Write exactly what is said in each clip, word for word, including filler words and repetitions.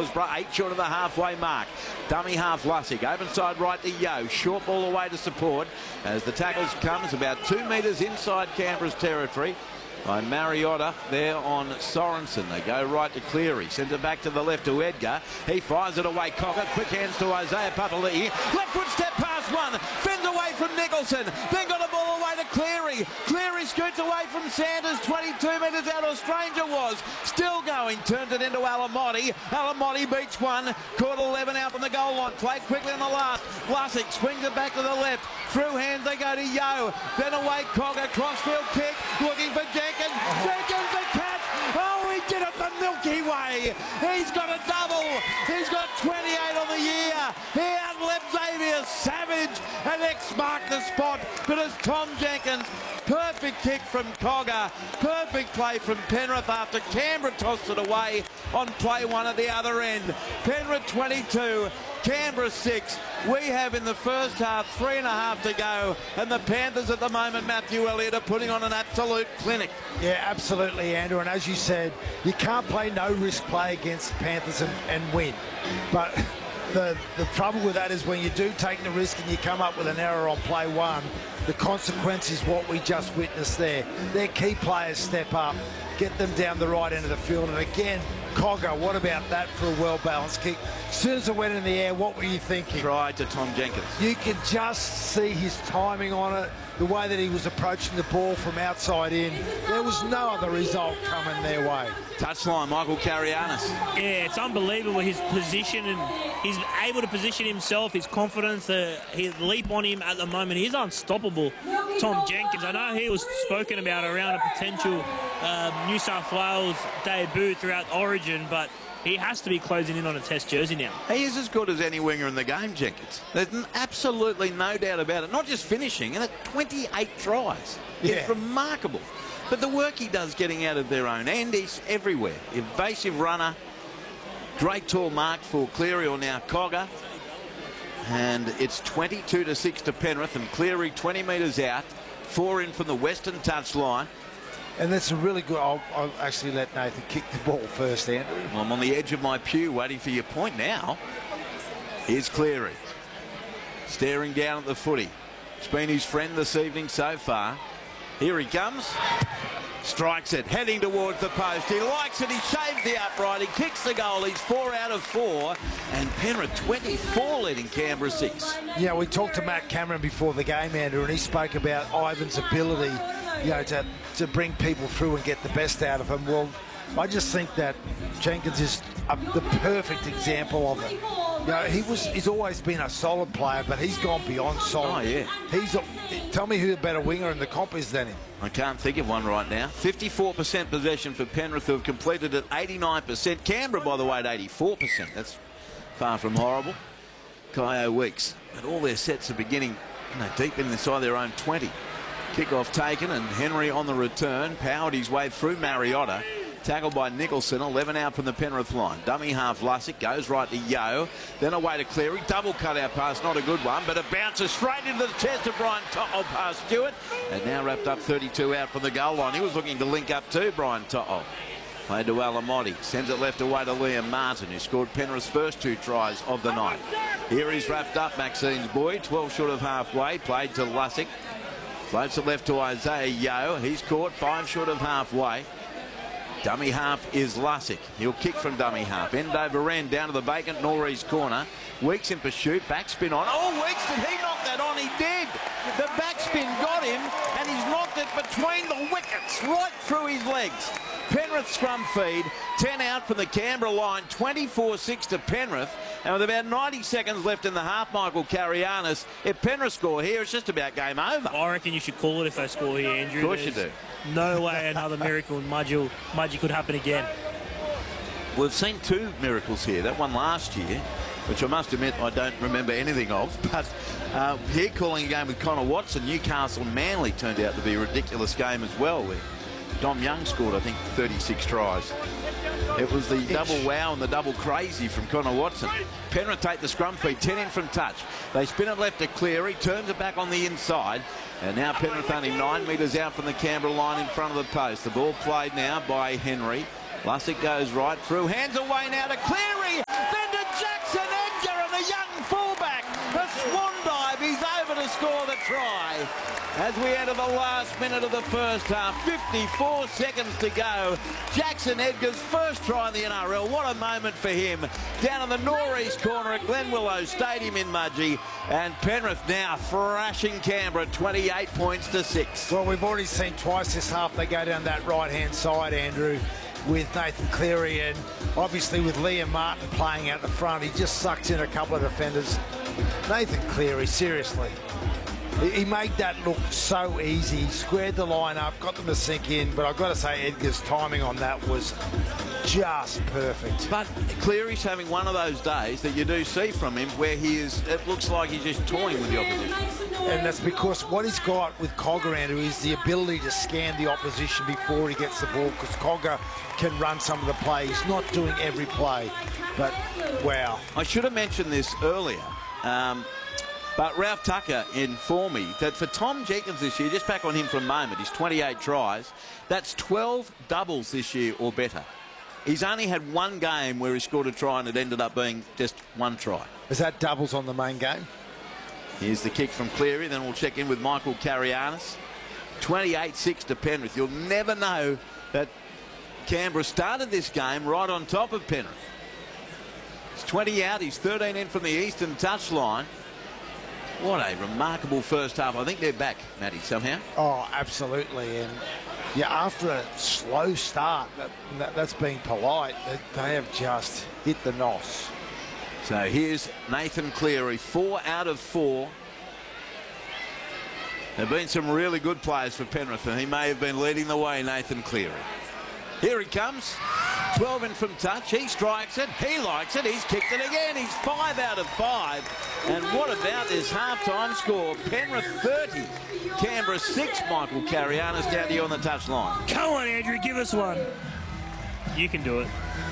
Middlesbrough, eight short of the halfway mark. Dummy half Lussick, open side right to Yo. Short ball away to support as the tackles comes about two metres inside Canberra's territory by Mariota there on Sorensen. They go right to Cleary, sends it back to the left to Edgar. He fires it away, Cocker, quick hands to Isaiah Papali'i. Left foot step past one, fends away from Nicholson, then got the ball away to Cleary. Cleary scoots away from Sanders, twenty-two metres out of Stranger was. Still going, turns it into Alamotti. Alamotti beats one, caught eleven out from the goal line, played quickly on the last. Lussick swings it back to the left, through hands they go to Yo, then away Cocker, crossfield kick, looking for Jenkins. Jenkins the catch. Oh, he did it the Milky Way. He's got a double. He's got twenty-eight on the year. He outlived Xavier Savage, and X marked the spot. But it's Tom Jenkins. Perfect kick from Cogger. Perfect play from Penrith after Canberra tossed it away on play one at the other end. Penrith twenty-two, Canberra six. We have in the first half three and a half to go, and the Panthers at the moment, Matthew Elliott, are putting on an absolute clinic. Yeah, absolutely, Andrew. And as you said, you can't play no risk play against the Panthers and, and win. But the the trouble with that is when you do take the risk and you come up with an error on play one, the consequence is what we just witnessed there. Their key players step up, get them down the right end of the field, and again, Cogger, what about that for a well-balanced kick? As soon as it went in the air, what were you thinking? Tried to Tom Jenkins. You can just see his timing on it, the way that he was approaching the ball from outside in. There was no other result coming their way. Touchline, Michael Carianis. Yeah, it's unbelievable his position, and he's able to position himself, his confidence, uh, his leap on him at the moment. He's unstoppable, Tom Jenkins. I know he was spoken about around a potential uh, New South Wales debut throughout Origin, but he has to be closing in on a Test jersey now. He is as good as any winger in the game, Jenkins. There's absolutely no doubt about it. Not just finishing, and at twenty-eight tries. Yeah. It's remarkable. But the work he does getting out of their own end, he's everywhere. Evasive runner. Great tall mark for Cleary or now Cogger. And it's twenty-two to six to Penrith, and Cleary twenty metres out. Four in from the western touchline. And that's a really good... I'll, I'll actually let Nathan kick the ball first, Andrew. Well, I'm on the edge of my pew waiting for your point now. Here's Cleary. Staring down at the footy. It's been his friend this evening so far. Here he comes. Strikes it, heading towards the post. He likes it, he shaves the upright, he kicks the goal. He's four out of four. And Penrith twenty-four leading Canberra six. Yeah, we talked to Matt Cameron before the game, Andrew, and he spoke about Ivan's ability, you know, to, to bring people through and get the best out of them. Well, I just think that Jenkins is a, the perfect example of it. You know, he was, he's always been a solid player, but he's gone beyond solid. Oh, yeah. He's a, tell me who the better winger in the comp is than him. I can't think of one right now. fifty-four percent possession for Penrith, who have completed at eighty-nine percent. Canberra, by the way, at eighty-four percent. That's far from horrible. Kyo Weeks. And all their sets are beginning, you know, deep inside their own twenty. Kickoff taken, and Henry on the return. Powered his way through Mariota. Tackled by Nicholson, eleven out from the Penrith line. Dummy half Lussick goes right to Yo. Then away to Cleary. Double cut-out pass, not a good one, but it bounces straight into the chest of Brian To'o past Stewart. And now wrapped up thirty-two out from the goal line. He was looking to link up too, Brian To'o. Played to Alamotti. Sends it left away to Liam Martin, who scored Penrith's first two tries of the night. Here he's wrapped up, Maxine's boy. twelve short of halfway. Played to Lussick. Floats it left to Isaiah Yo. He's caught five short of halfway. Dummy half is Lussick. He'll kick from dummy half. End over end down to the vacant Norreys corner. Weeks in pursuit. Backspin on. Oh, Weeks, did he knock that on? He did. The backspin got him, and he's knocked it between the wickets, right through his legs. Penrith scrum feed. ten out from the Canberra line. twenty-four six to Penrith. And with about ninety seconds left in the half, Michael Carianis, if Penrith score here, it's just about game over. I reckon you should call it if they score here, Andrew. Of course There's you do. No way another miracle in Mudgee, Mudgee could happen again. We've seen two miracles here. That one last year, which I must admit I don't remember anything of. But uh, here calling a game with Connor Watson, Newcastle Manly turned out to be a ridiculous game as well. Where Dom Young scored, I think, thirty-six tries. It was the double wow and the double crazy from Connor Watson. Penrith take the scrum feed, ten in from touch. They spin it left to Cleary, turns it back on the inside. And now Penrith only nine metres out from the Canberra line in front of the post. The ball played now by Henry. Lussick goes right through, hands away now to Cleary. try as we enter the last minute of the first half. fifty-four seconds to go. Jackson Edgar's first try in the N R L. What a moment for him. Down in the northeast corner at Glen Willow Stadium in Mudgee. And Penrith now thrashing Canberra twenty-eight points to six. Well, we've already seen twice this half they go down that right-hand side, Andrew, with Nathan Cleary, and obviously with Liam Martin playing out the front. He just sucks in a couple of defenders. Nathan Cleary, seriously. He made that look so easy. He squared the line up, got them to sink in, but I've got to say Edgar's timing on that was just perfect. But Cleary's having one of those days that you do see from him where he is, it looks like he's just toying with the opposition. And that's because what he's got with Cogger, Andrew, is the ability to scan the opposition before he gets the ball, because Cogger can run some of the play. He's not doing every play, but wow. I should have mentioned this earlier. Um, But Ralph Tucker informed me that for Tom Jenkins this year, just back on him for a moment, he's twenty-eight tries. That's twelve doubles this year or better. He's only had one game where he scored a try and it ended up being just one try. Is that doubles on the main game? Here's the kick from Cleary. Then we'll check in with Michael Carianis. twenty-eight six to Penrith. You'll never know that Canberra started this game right on top of Penrith. He's twenty out. He's thirteen in from the eastern touchline. What a remarkable first half. I think they're back, Matty, somehow. Oh, absolutely. And yeah, after a slow start, that, that, that's being polite, they, they have just hit the N O S. So here's Nathan Cleary, four out of four. There have been some really good players for Penrith, and he may have been leading the way, Nathan Cleary. Here he comes. twelve in from touch. He strikes it. He likes it. He's kicked it again. He's five out of five. And what about this half-time score? Penrith thirty. Canberra six. Michael Carianis down to you on the touchline. Come on, Andrew. Give us one. You can do it.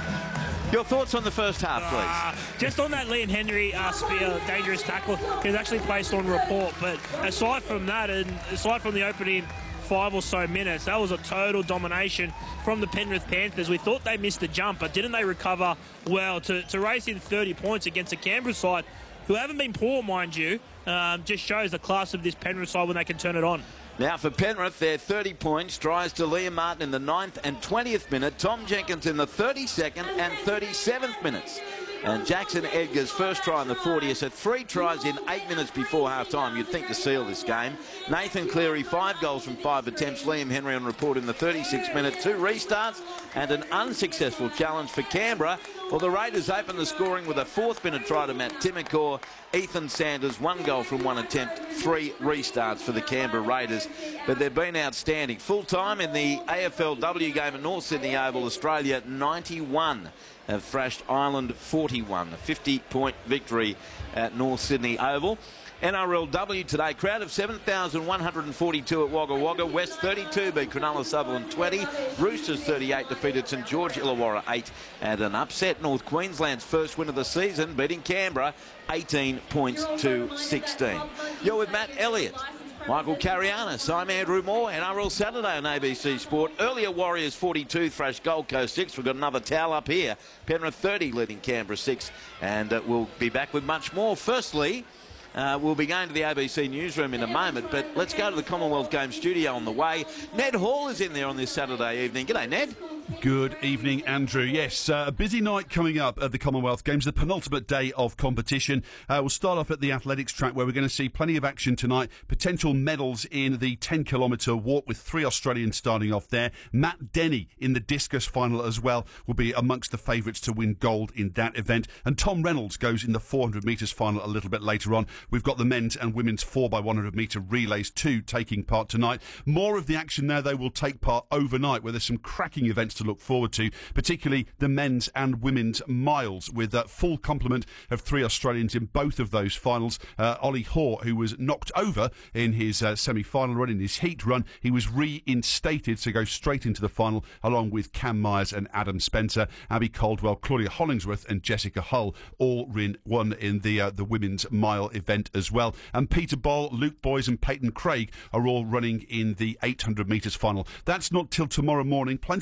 Your thoughts on the first half, please? Uh, just on that Liam Henry uh, spear, dangerous tackle, he was actually placed on report. But aside from that, and aside from the opening five or so minutes, that was a total domination from the Penrith Panthers. We thought they missed the jump, but didn't they recover well to, to race in thirty points against a Canberra side who haven't been poor, mind you? Um, just shows the class of this Penrith side when they can turn it on. Now for Penrith, they're thirty points. Tries to Liam Martin in the ninth and twentieth minute. Tom Jenkins in the thirty-second and thirty-seventh minutes. And Jackson Edgar's first try in the fortieth. So three tries in eight minutes before half-time. You'd think to seal this game. Nathan Cleary, five goals from five attempts. Liam Henry on report in the thirty-sixth minute. Two restarts and an unsuccessful challenge for Canberra. Well, the Raiders open the scoring with a fourth-minute try to Matt Timokor. Ethan Sanders, one goal from one attempt, three restarts for the Canberra Raiders. But they've been outstanding. Full-time in the A F L W game at North Sydney Oval, Australia ninety-one have thrashed Ireland forty-one. A fifty-point victory at North Sydney Oval. N R L W today, crowd of seven thousand one hundred forty-two at Wagga Wagga. West thirty-two beat Cronulla Sutherland twenty. Roosters thirty-eight defeated St George Illawarra eight. And an upset North Queensland's first win of the season, beating Canberra eighteen points to sixteen. You're with Matt Elliott. Michael Carianis, I'm Andrew Moore, N R L Saturday on A B C Sport. Earlier Warriors forty-two thrashed Gold Coast six. We've got another towel up here. Penrith thirty leading Canberra six. And uh, we'll be back with much more. Firstly, Uh, we'll be going to the A B C newsroom in a moment, but let's go to the Commonwealth Games studio on the way. Ned Hall is in there on this Saturday evening. G'day, Ned. Good evening, Andrew. Yes, uh, a busy night coming up at the Commonwealth Games, the penultimate day of competition. Uh, we'll start off at the athletics track where we're going to see plenty of action tonight. Potential medals in the ten kilometre walk with three Australians starting off there. Matt Denny in the discus final as well will be amongst the favourites to win gold in that event. And Tom Reynolds goes in the four hundred metres final a little bit later on. We've got the men's and women's four by one hundred metre relays too taking part tonight. More of the action there, they will take part overnight where there's some cracking events to look forward to, particularly the men's and women's miles with a full complement of three Australians in both of those finals. Uh, Ollie Hoare, who was knocked over in his uh, semi-final run, in his heat run, he was reinstated to go straight into the final along with Cam Myers and Adam Spencer. Abby Caldwell, Claudia Hollingsworth and Jessica Hull all win, won in the, uh, the women's mile event as well. And Peter Boll, Luke Boys and Peyton Craig are all running in the eight hundred metres final. That's not till tomorrow morning. Plenty more still to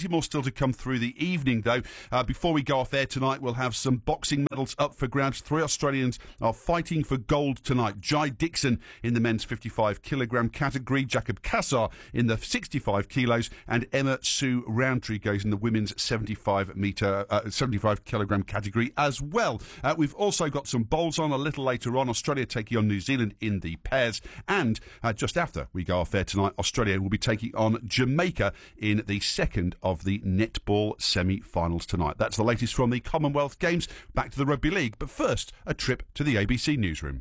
to come through the evening, though. Uh, before we go off air tonight, we'll have some boxing medals up for grabs. Three Australians are fighting for gold tonight. Jai Dixon in the men's fifty-five kilogram category, Jacob Cassar in the sixty-five kilos, and Emma Sue Roundtree goes in the women's seventy-five metre, uh, seventy-five kilogram category as well. Uh, we've also got some bowls on a little later on. Australia taking on New Zealand in the pairs, and uh, just after we go off air tonight, Australia will be taking on Jamaica in the second of the netball semi-finals tonight. That's the latest from the Commonwealth Games. Back to the Rugby League, but first, a trip to the A B C newsroom.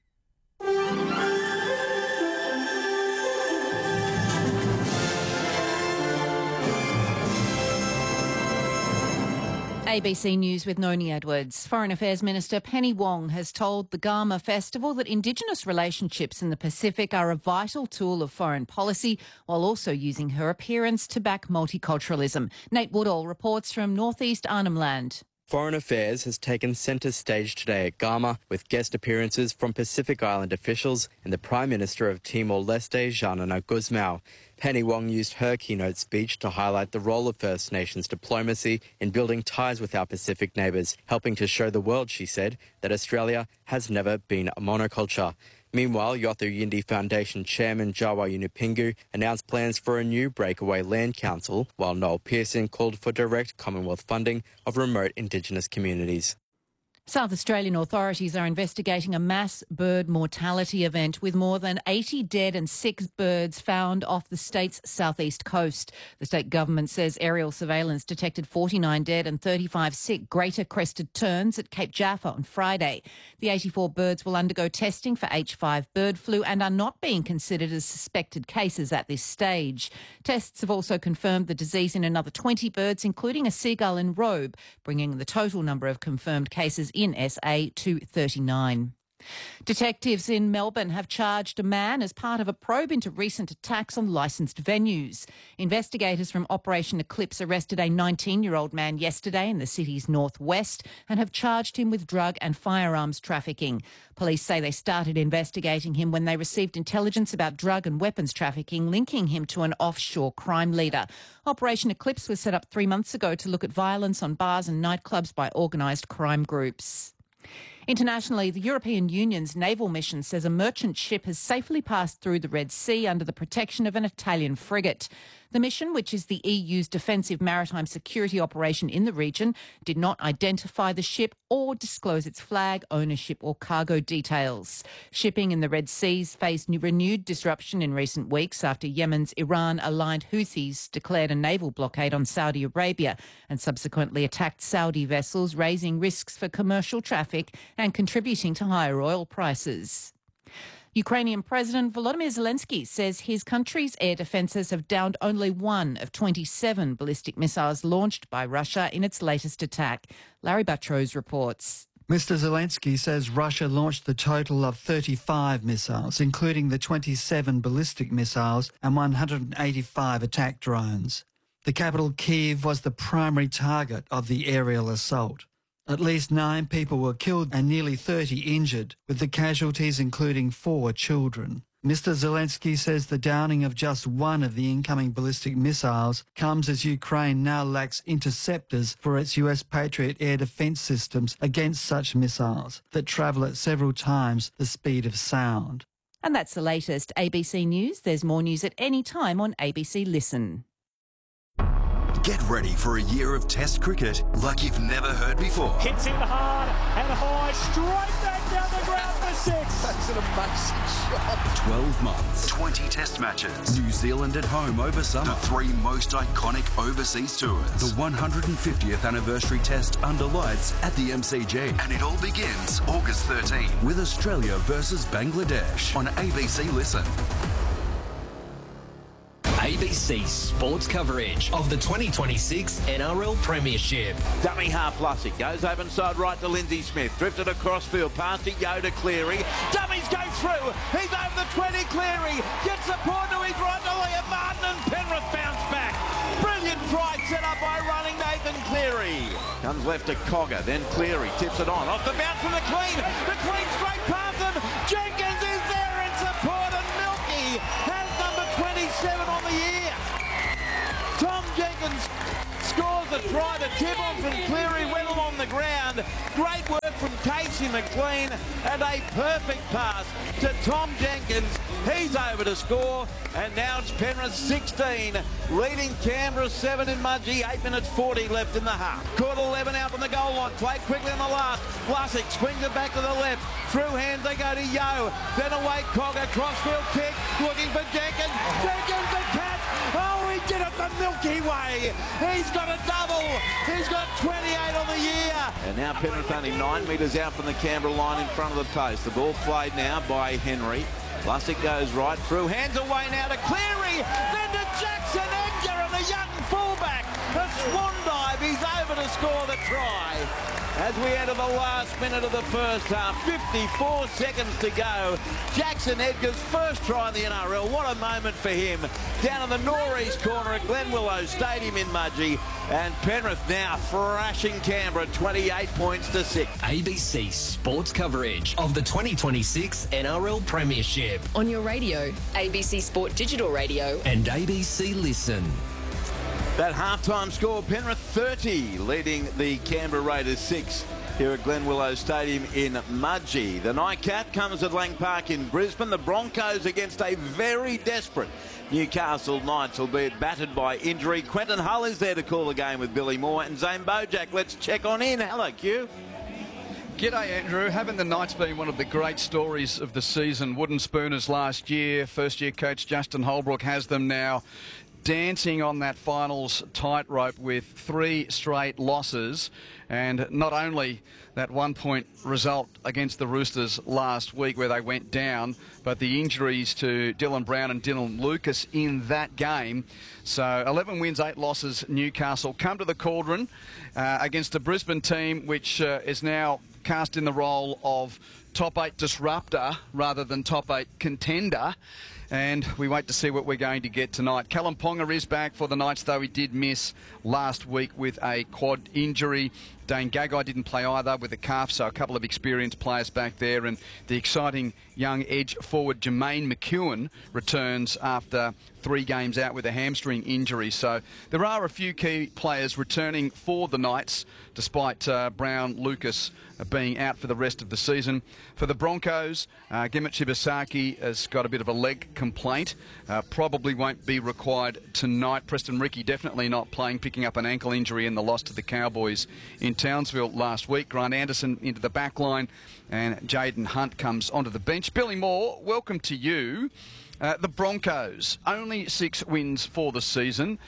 A B C News with Noni Edwards. Foreign Affairs Minister Penny Wong has told the Gama Festival that Indigenous relationships in the Pacific are a vital tool of foreign policy, while also using her appearance to back multiculturalism. Nate Woodall reports from northeast Arnhem Land. Foreign Affairs has taken centre stage today at Gama with guest appearances from Pacific Island officials and the Prime Minister of Timor-Leste, Xanana Gusmao. Penny Wong used her keynote speech to highlight the role of First Nations diplomacy in building ties with our Pacific neighbours, helping to show the world, she said, that Australia has never been a monoculture. Meanwhile, Yothu Yindi Foundation Chairman Jawa Yunupingu announced plans for a new breakaway land council, while Noel Pearson called for direct Commonwealth funding of remote Indigenous communities. South Australian authorities are investigating a mass bird mortality event with more than eighty dead and six birds found off the state's southeast coast. The state government says aerial surveillance detected forty-nine dead and thirty-five sick greater crested terns at Cape Jaffa on Friday. The eighty-four birds will undergo testing for H five bird flu and are not being considered as suspected cases at this stage. Tests have also confirmed the disease in another twenty birds, including a seagull in Robe, bringing the total number of confirmed cases in S A to thirty-nine. Detectives in Melbourne have charged a man as part of a probe into recent attacks on licensed venues. Investigators from Operation Eclipse arrested a nineteen-year-old man yesterday in the city's northwest and have charged him with drug and firearms trafficking. Police say they started investigating him when they received intelligence about drug and weapons trafficking, linking him to an offshore crime leader. Operation Eclipse was set up three months ago to look at violence on bars and nightclubs by organised crime groups. Internationally, the European Union's naval mission says a merchant ship has safely passed through the Red Sea under the protection of an Italian frigate. The mission, which is the E U's defensive maritime security operation in the region, did not identify the ship or disclose its flag, ownership or cargo details. Shipping in the Red Seas faced renewed disruption in recent weeks after Yemen's Iran-aligned Houthis declared a naval blockade on Saudi Arabia and subsequently attacked Saudi vessels, raising risks for commercial traffic and contributing to higher oil prices. Ukrainian President Volodymyr Zelensky says his country's air defences have downed only one of twenty-seven ballistic missiles launched by Russia in its latest attack. Larry Battrose reports. Mister Zelensky says Russia launched the total of thirty-five missiles, including the twenty-seven ballistic missiles and one hundred eighty-five attack drones. The capital, Kyiv, was the primary target of the aerial assault. At least nine people were killed and nearly thirty injured, with the casualties including four children. Mister Zelensky says the downing of just one of the incoming ballistic missiles comes as Ukraine now lacks interceptors for its U S Patriot air defense systems against such missiles that travel at several times the speed of sound. And that's the latest A B C News. There's more news at any time on A B C Listen. Get ready for a year of Test cricket like you've never heard before. Hits in hard and high, straight back down the ground for six. That's an amazing shot. twelve months, twenty Test matches. New Zealand at home over summer. The three most iconic overseas tours. The one hundred fiftieth anniversary Test under lights at the M C G. And it all begins August thirteenth with Australia versus Bangladesh on A B C Listen. A B C sports coverage of the twenty twenty-six N R L Premiership. Dummy half plus it goes open side right to Lindsay Smith. Drifted across field past it, Yoda Cleary. Dummies go through. He's over the twenty. Cleary gets the point to his right to Liam Martin and Penrith bounce back. Brilliant try set up by running Nathan Cleary. Comes left to Cogger, then Cleary tips it on. Off the bounce from the Queen. The Queen straight past them. Jenkins is there in support and Milky has number twenty-seven on the year. Tom Jenkins try. The tip on from Cleary went along the ground. Great work from Casey McLean and a perfect pass to Tom Jenkins. He's over to score, and now it's Penrith sixteen, leading Canberra seven in Mudgee. eight minutes forty left in the half. Quarter eleven out from the goal line. Play quickly on the last. Vlasic swings it back to the left. Through hands they go to Yo. Then away Cogger. Crossfield kick. Looking for Jenkins. Jenkins the catch. Oh, he did it the Milky Way. He's got a double. He's got twenty-eight on the year. And now Penrith only nine metres out from the Canberra line in front of the post. The ball played now by Henry. Vlasic goes right through. Hands away now to Cleary. Then to Jackson Edgar and the young fullback. A swan dive. He's over to score the try. As we enter the last minute of the first half, fifty-four seconds to go. Jackson Edgar's first try in the N R L. What a moment for him. Down in the northeast corner at Glenwillow Stadium in Mudgee. And Penrith now thrashing Canberra twenty-eight points to six. A B C Sports coverage of the twenty twenty-six N R L Premiership. On your radio, A B C Sport Digital Radio. And A B C Listen. That halftime score, Penrith thirty, leading the Canberra Raiders six here at Glenwillow Stadium in Mudgee. The Nightcap comes at Lang Park in Brisbane. The Broncos against a very desperate Newcastle Knights, albeit battered by injury. Quentin Hull is there to call the game with Billy Moore and Zane Bojack. Let's check on in. Hello, Q. G'day, Andrew. Haven't the Knights been one of the great stories of the season? Wooden Spooners last year. First-year coach Justin Holbrook has them now dancing on that finals tightrope with three straight losses, and not only that one-point result against the Roosters last week where they went down, but the injuries to Dylan Brown and Dylan Lucas in that game. So eleven wins, eight losses. Newcastle come to the Cauldron uh, against a Brisbane team which uh, is now cast in the role of top eight disruptor rather than top eight contender. And we wait to see what we're going to get tonight. Callum Ponga is back for the Knights, though he did miss last week with a quad injury. Dane Gagai didn't play either with a calf, so a couple of experienced players back there. And the exciting young edge forward Jermaine McEwen returns after three games out with a hamstring injury. So there are a few key players returning for the Knights, despite uh, Brown, Lucas uh, being out for the rest of the season. For the Broncos, uh, Gemmet Shibasaki has got a bit of a leg complaint. Uh, probably won't be required tonight. Preston Ricky definitely not playing, picking up an ankle injury in the loss to the Cowboys in Townsville last week. Grant Anderson into the back line, and Jaden Hunt comes onto the bench. Billy Moore, welcome to you. Uh, the Broncos, only six wins for the season.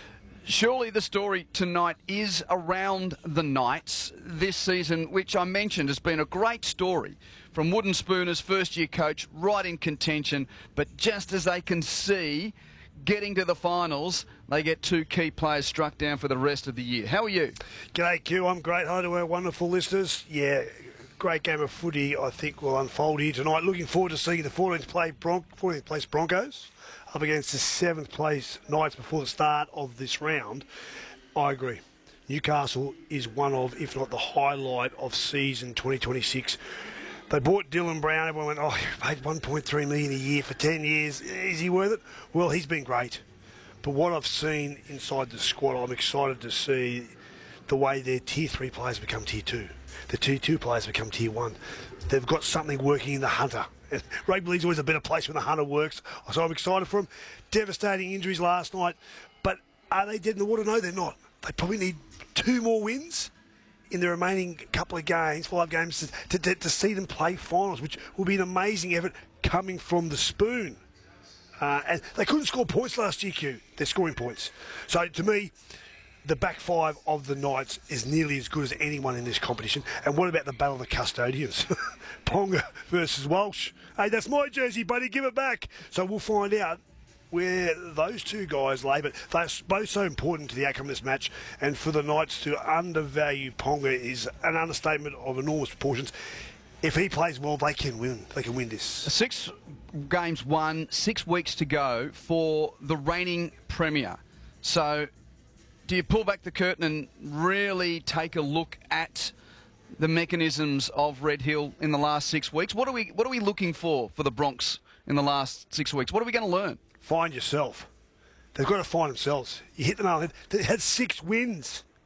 Surely the story tonight is around the Knights this season, which I mentioned has been a great story. From Wooden Spooners, first-year coach, right in contention, but just as they can see getting to the finals, they get two key players struck down for the rest of the year. How are you? G'day, Q. I'm great. Hi to our wonderful listeners. Yeah, great game of footy, I think, will unfold here tonight. Looking forward to seeing the fourteenth place, Bron- fourteenth place Broncos up against the seventh place Knights before the start of this round. I agree. Newcastle is one of, if not the highlight of season twenty twenty-six. They bought Dylan Brown. Everyone went, oh, he paid one point three million dollars a year for ten years. Is he worth it? Well, he's been great. But what I've seen inside the squad, I'm excited to see the way their tier three players become tier two. The tier two players become tier one. They've got something working in the Hunter. Rugby League's always a better place when the Hunter works. So I'm excited for them. Devastating injuries last night. But are they dead in the water? No, they're not. They probably need two more wins in the remaining couple of games, five games, to, to, to see them play finals, which will be an amazing effort coming from the Spoon. Uh, and they couldn't score points last year, Q. They're scoring points. So to me, the back five of the Knights is nearly as good as anyone in this competition. And what about the battle of the custodians? Ponga versus Walsh. Hey, that's my jersey, buddy. Give it back. So we'll find out where those two guys lay, but they're both so important to the outcome of this match, and for the Knights to undervalue Ponga is an understatement of enormous proportions. If he plays well, they can win. They can win this. Six games won, six weeks to go for the reigning Premier. So do you pull back the curtain and really take a look at the mechanisms of Red Hill in the last six weeks? What are we, what are we looking for for the Bronx in the last six weeks? What are we going to learn? Find yourself. They've got to find themselves. You hit the nail on the head. They had six wins. Yep.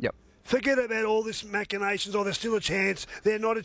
Forget about all this machinations. Oh, there's still a chance. They're not a